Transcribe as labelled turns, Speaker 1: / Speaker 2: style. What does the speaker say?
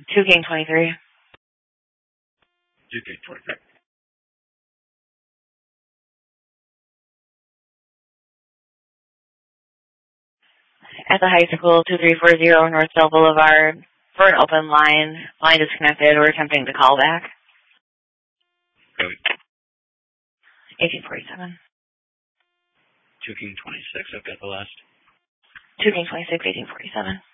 Speaker 1: 2 King 23.
Speaker 2: 2 King 23.
Speaker 1: At the high school, 2340 Northdale Boulevard, for an open line. Line disconnected. We're attempting to call back.
Speaker 2: Copy.
Speaker 1: 1847.
Speaker 2: 2 King 26. I've got the last.
Speaker 1: 2 King 26, 1847.